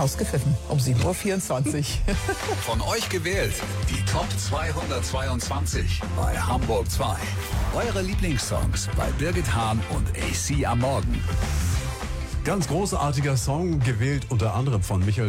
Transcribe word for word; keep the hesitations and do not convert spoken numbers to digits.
Ausgepfiffen um sieben Uhr vierundzwanzig. Von euch gewählt die Top zweihundertzweiundzwanzig bei Hamburg zwei. Eure Lieblingssongs bei Birgit Hahn und A C am Morgen. Ganz großartiger Song, gewählt unter anderem von Michael